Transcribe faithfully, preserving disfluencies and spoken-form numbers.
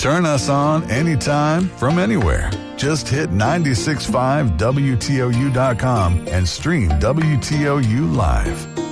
Turn us on anytime from anywhere. Just hit nine six five W T O U dot com and stream W T O U live.